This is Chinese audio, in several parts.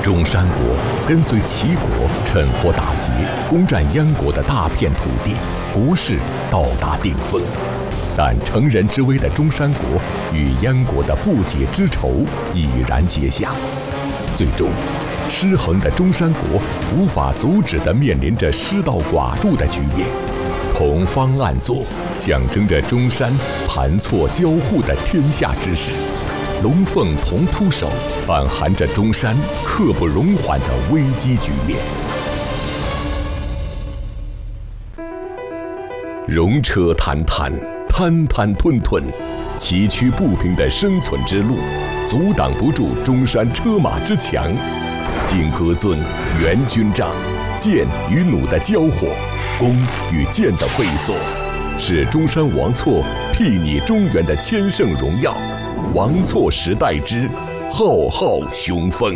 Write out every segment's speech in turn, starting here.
中山国跟随齐国趁火打劫，攻占燕国的大片土地，国势到达顶峰。但乘人之危的中山国与燕国的不解之仇已然结下，最终失衡的中山国无法阻止地面临着失道寡助的局面。同方暗作，象征着中山盘错交互的天下之势；龙凤同扑手，暗含着中山刻不容缓的危机局面。戎车摊摊，摊摊吞吞，崎岖不平的生存之路，阻挡不住中山车马之强。金戈尊，元军帐，剑与弩的交火，弓与箭的飞梭，是中山王错睥睨中原的千乘荣耀。王错时代之浩浩雄风。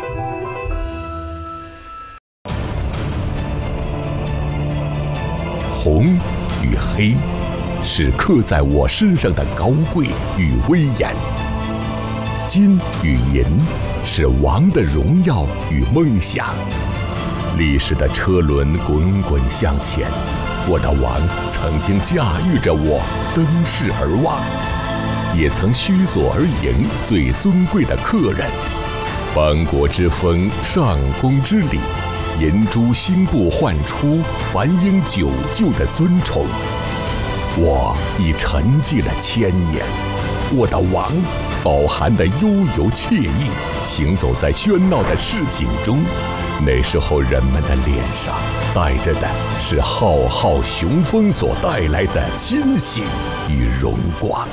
红与黑，是刻在我身上的高贵与威严；金与银，是王的荣耀与梦想。历史的车轮滚滚向前，我的王曾经驾驭着我登势而望，也曾须佐而迎最尊贵的客人。邦国之风，上宫之礼，银珠星部焕出，繁英久旧的尊崇。我已沉寂了1000年，我的王饱含的悠游惬意，行走在喧闹的市井中。那时候人们的脸上带着的是浩浩雄风所带来的欣喜与荣光。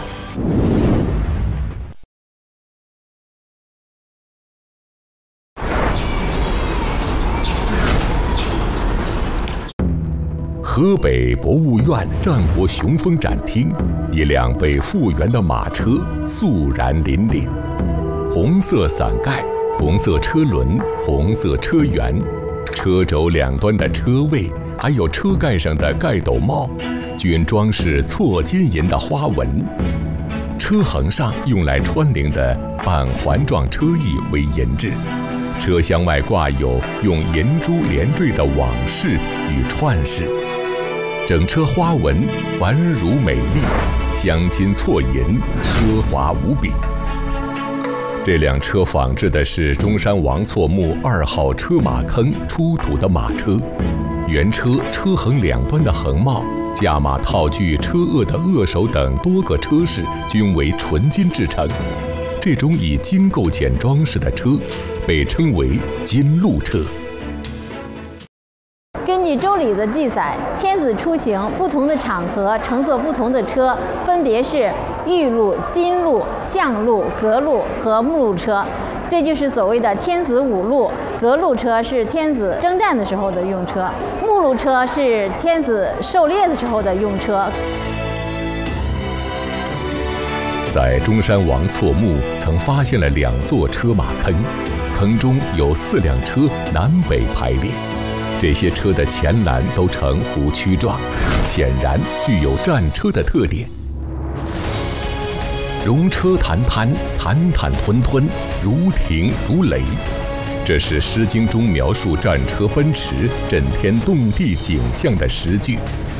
河北博物院战国雄风展厅，一辆被复原的马车肃然凛凛，红色伞盖，红色车轮，红色车辕，车轴两端的车位，还有车盖上的盖斗帽，均装饰错金银的花纹。车横上用来穿绫的半环状车翼为银质，车厢外挂有用银珠连缀的网饰与串饰。整车花纹繁缛美丽，镶金错银，奢华无比。这辆车仿制的是中山王错墓2号车马坑出土的马车，原车车横两端的横帽、驾马套具车轭的扼手等多个车饰均为纯金制成。这种以金构件装饰的车被称为金鹿车。 根据《周礼》的记载，天子出行不同的场合乘坐不同的车，分别是玉鹿、金鹿、象鹿、革鹿和木鹿车。这就是所谓的天子五鹿。革鹿车是天子征战的时候的用车，木鹿车是天子狩猎的时候的用车。 在中山王错墓曾发现了2座车马坑，坑中有4辆车南北排列。这些车的前栏都呈弧曲状，显然具有战车的特点。戎车摊摊，摊摊吞吞，如霆如雷。这是《诗经》中描述战车奔驰、震天动地景象的诗句，